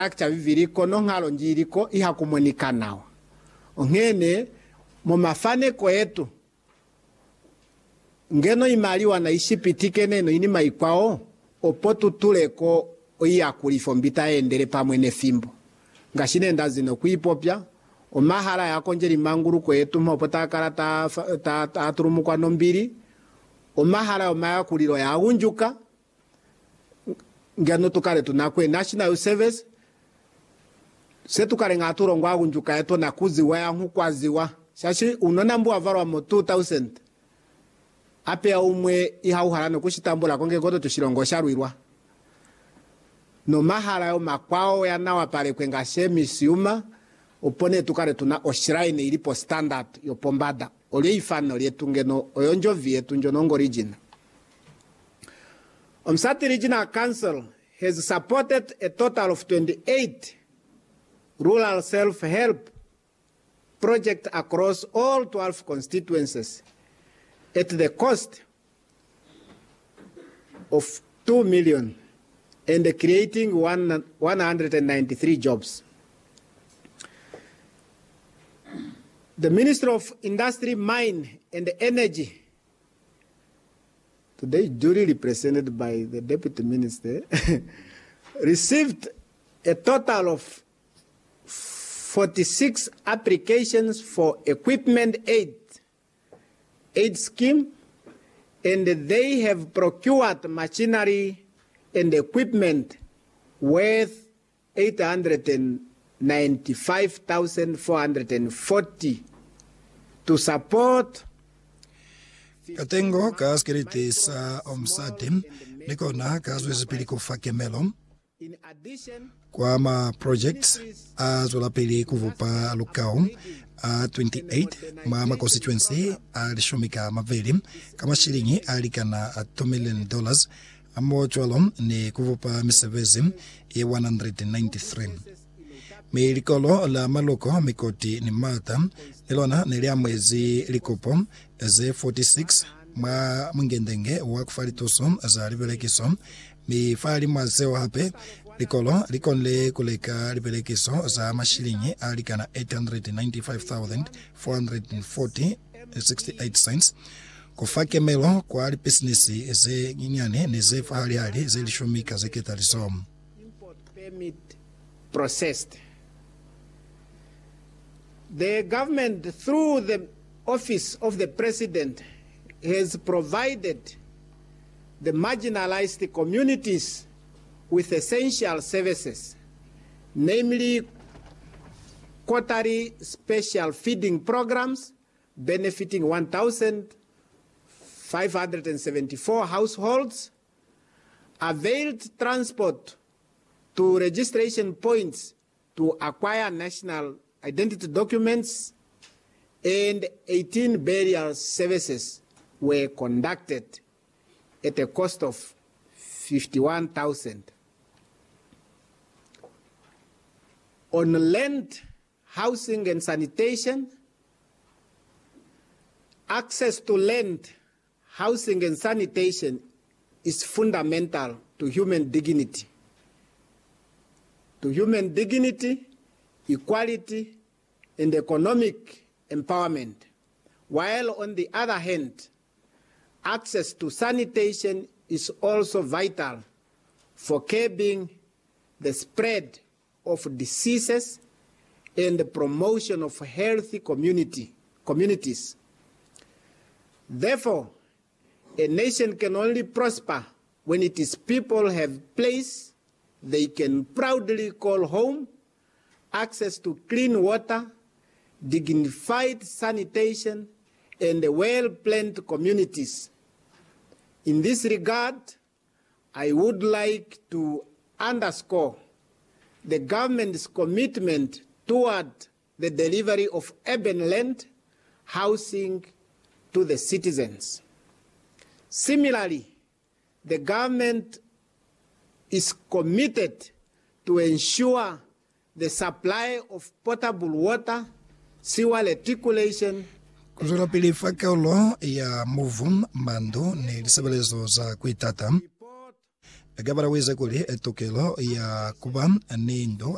akcha viviriko no ngalo njiriko iha kumunika nawa ongene mumafane kwetu ngeno imali wanaishipitike neno ini maikwao opotu tuleko oya kulifombita endele pamwe nefimbo ngashine ndazino kuipopya omahala yakonjeri manguru kwetu mopota kala ta turumukwa nombiri omahala omaya kuliro ya unjuka ngeno tukale tunakwe national service setukale ngaturo ngwa unjuka eto nakuziwa ya nkwaziwa shashi unona mbu avarwa mo 2000 ape umwe ihauharano kushitambula konge goto tushilongo sharwirwa no mahala yo makwao ya nawa pale kwenga shemisiuma opone tukale tuna oshrine ilipo standard yo pombada ole ifano lyetu ngeno oyonjo vyetu njonongo region. Omsati Regional Council has supported a total of 28 rural self-help projects across all 12 constituencies at the cost of 2 million and creating 193 jobs. The Minister of Industry, Mine and Energy, today duly represented by the Deputy Minister, received a total of 46 applications for equipment aid scheme, and they have procured machinery and equipment worth 895,440 to support Katengo kaskiriti sa omsatim nikona kazwezi piliko fakemelo kwa ma projects azola pili kuvupa lukao 28 ma constituency alishomika maveli kama shilingi alikana $2 million amo chwalom ni kuvupa misevezi 193 milikolo la maloko mikoti ni mata nilona nilia mwezi likopo ze 46 ma mungendenge wa kufalitoso za libelekiso mifali mwazeo hape likolo likonle kuleka libelekiso za mashilingi alikana 895,440.68 cents kufake melo kwa alipisinisi ze nyinyane ne ze fahali hali ze lishomika ze ketalisom import permit processed. The government, through the office of the president, has provided the marginalized communities with essential services, namely quarterly special feeding programs benefiting 1,574 households, availed transport to registration points to acquire national identity documents, and 18 burial services were conducted at a cost of 51,000. On land, housing and sanitation, access to land, housing and sanitation is fundamental to human dignity. To human dignity, equality, and economic empowerment, while on the other hand, access to sanitation is also vital for curbing the spread of diseases and the promotion of healthy communities. Therefore, a nation can only prosper when its people have place they can proudly call home, access to clean water, dignified sanitation, and well-planned communities. In this regard, I would like to underscore the government's commitment toward the delivery of urban land housing to the citizens. Similarly, the government is committed to ensure the supply of potable water, sewer reticulation. Kuzula pili fakaulo ya muvum mando ni disabelezo za kuitata. Gabara weza kuli etokelo ya kuba nindo